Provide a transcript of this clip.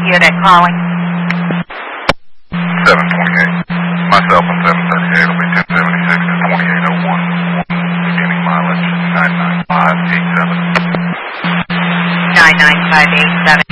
unit calling? 728. Myself on 738 will be 1076 to 2801. Beginning mileage 99587. 99587.